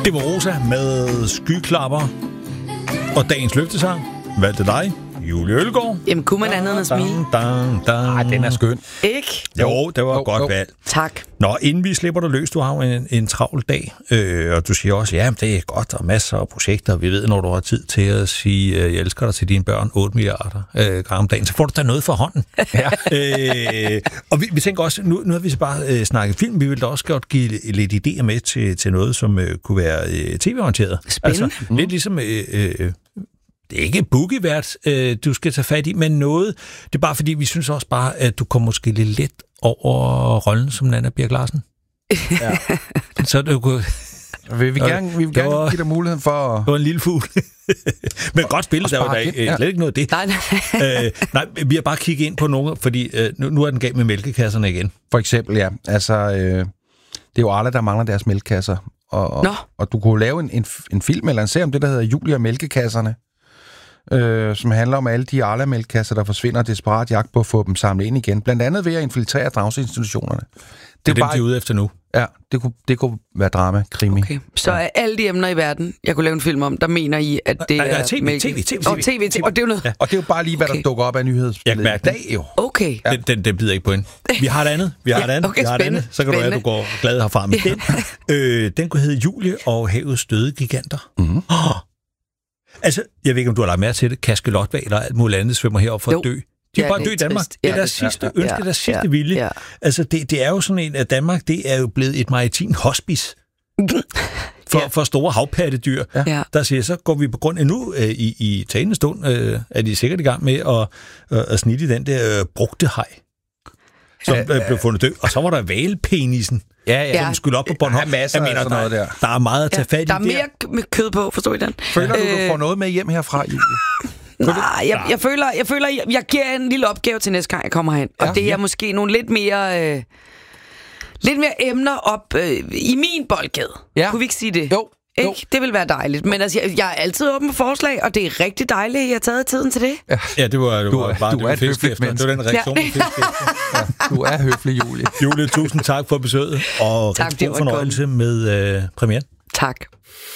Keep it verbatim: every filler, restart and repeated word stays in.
Det var Rosa med Skyklapper og dagens løftesang. Valgte dig, Julie Ølgaard. Jamen, kunne man andet end at smile? Ej, den er skøn. Ikke? Jo, det var jo, godt jo. valg. Tak. Nå, inden vi slipper dig løs, du har jo en, en travl dag, øh, og du siger også, ja, det er godt, og masser af projekter, vi ved, når du har tid til at sige, øh, jeg elsker dig til dine børn, otte milliarder øh, gange om dagen, så får du da noget for hånden. Ja. øh, og vi, vi tænker også, nu, nu har vi så bare øh, snakket film, vi vil da også godt give lidt idéer med til, til noget, som øh, kunne være øh, tv-orienteret. Spændende. Altså, mm. lidt ligesom... Øh, øh, Det er ikke boogievært, øh, du skal tage fat i, men noget. Det er bare fordi, vi synes også bare, at du kommer måske lidt let over rollen som Nanna Birk Larsen. Ja. Så du kunne... Vi vil gerne, vi vil gerne var, give dig muligheden for at... Det var en lille fugl. Men godt spillet, der var der ja. slet ikke noget af det. Nej, nej. øh, nej, vi har bare kigget ind på nogle, fordi øh, nu, nu er den galt med mælkekasserne igen. For eksempel, ja. Altså, øh, det er jo alle, der mangler deres mælkekasser. Og, og, og du kunne lave en, en, en film eller en serie om det, der hedder Julie og mælkekasserne. Øh, som handler om alle de Arla-mælkekasser, der forsvinder, desperat jagt på at få dem samlet ind igen. Blandt andet ved at infiltrere daginstitutionerne. Det er dem, bare, de er ude efter nu. Ja, det kunne, det kunne være drama, krimi. Okay. Så er alle de emner i verden, jeg kunne lave en film om, der mener I, at det nej, nej, er... tv, mælke- tv, tv, Og tv, tv, og det er jo noget... Ja. Og det er jo bare lige, hvad Okay. der dukker op af nyhedsbilledet i dag, jo. Okay. Den, den, den bider ikke på hende. Vi har et andet. Vi har et andet. Okay, vi har et andet. Så kan du være, at du går glad herfra med den. Øh, den kunne hedde Julie og havets døde giganter. Mm-hmm. Oh. Altså, jeg ved ikke, om du har lagt mærke til det. Kaskelotvaler og alt muligt andet svømmer herop for Jo. at dø. De er Ja, bare det er dø i Danmark. trist. Det er Ja, deres det- sidste ja, ønske, ja, deres sidste ja, vilje. ja. Altså, det, det er jo sådan en, at Danmark, det er jo blevet et maritim hospice for, Ja. for store havpattedyr. Ja. Der siger, så går vi på grund af nu, øh, i, i talende stund, øh, er de sikkert i gang med at, øh, at snitte i den der øh, brugte haj, som øh, blev fundet død. Og så var der hvalpenisen, Ja, ja. som skulle op på Bornholm. Der er masser Jeg mener, af sådan noget der, der. der er meget at tage fat i Der er mere k- kød på, forstår I den? Føler du, du Øh, får noget med hjem herfra, Julie? Nej, jeg, jeg føler, jeg, føler jeg, jeg giver en lille opgave til næste gang, jeg kommer hen. Og Ja, det er ja. måske nogle lidt mere... Øh, lidt mere emner op øh, i min boldgade. Ja. Kunne vi ikke sige det? Jo. Jo. Ikke? Det vil være dejligt. Men altså, jeg, jeg er altid åben for forslag, og det er rigtig dejligt, at I har taget tiden til det. Ja, det var, det Du var er- bare du det er var et fisk høfligt efter. Det menneske. var den reaktion, Ja. vi fik efter. Du er høflig, Julie. Julie, tusind tak for besøget, og Tak, rigtig det god var fornøjelse med øh, premieren. Tak.